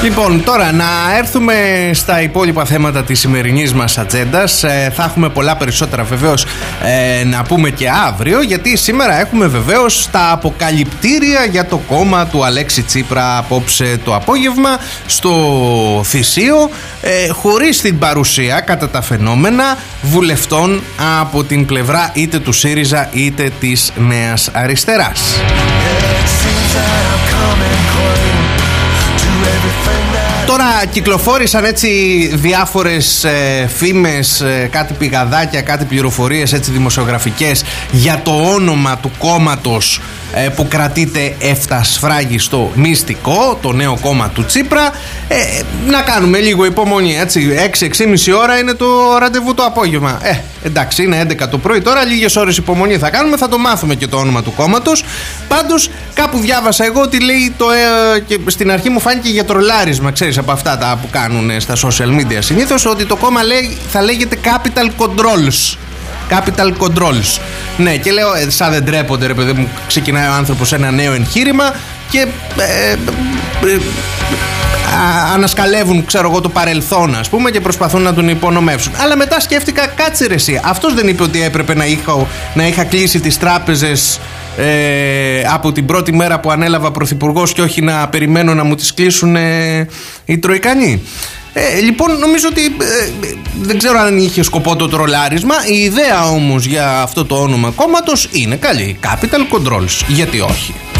Λοιπόν, τώρα να έρθουμε στα υπόλοιπα θέματα της σημερινής μας ατζέντας. Θα έχουμε πολλά περισσότερα βεβαίως να πούμε και αύριο, γιατί σήμερα έχουμε βεβαίως τα αποκαλυπτήρια για το κόμμα του Αλέξη Τσίπρα απόψε το απόγευμα στο Θησίο, χωρίς την παρουσία κατά τα φαινόμενα βουλευτών από την πλευρά είτε του ΣΥΡΙΖΑ είτε της Νέας Αριστεράς. Τώρα κυκλοφόρησαν έτσι διάφορες φήμες, κάτι πηγαδάκια, κάτι πληροφορίες έτσι δημοσιογραφικές για το όνομα του κόμματος που κρατείται εφτασφράγιστο μυστικό, το νέο κόμμα του Τσίπρα. Να κάνουμε λίγο υπομονή, έτσι. 6-6,5 ώρα είναι το ραντεβού το απόγευμα. Εντάξει, είναι 11 το πρωί τώρα, λίγες ώρες υπομονή θα κάνουμε, θα το μάθουμε και το όνομα του κόμματος. Πάντως κάπου διάβασα εγώ ότι λέει και στην αρχή μου φάνηκε για τρολάρισμα, ξέρεις, από αυτά τα που κάνουν στα social media συνήθως, ότι το κόμμα θα λέγεται Capital Controls. Capital Controls. Ναι, και λέω, σαν δεν τρέπονται ρε παιδί μου, ξεκινάει ο άνθρωπος ένα νέο εγχείρημα και ανασκαλεύουν, ξέρω εγώ, το παρελθόν, ας πούμε, και προσπαθούν να τον υπονομεύσουν. Αλλά μετά σκέφτηκα, κάτσε ρε εσύ, αυτός δεν είπε ότι έπρεπε να είχα κλείσει τις τράπεζες από την πρώτη μέρα που ανέλαβα πρωθυπουργός και όχι να περιμένω να μου τις κλείσουν οι Τροικανοί? Λοιπόν, νομίζω ότι δεν ξέρω αν είχε σκοπό το τρολάρισμα. Η ιδέα όμως για αυτό το όνομα κόμματος είναι καλή. Capital Controls, γιατί όχι?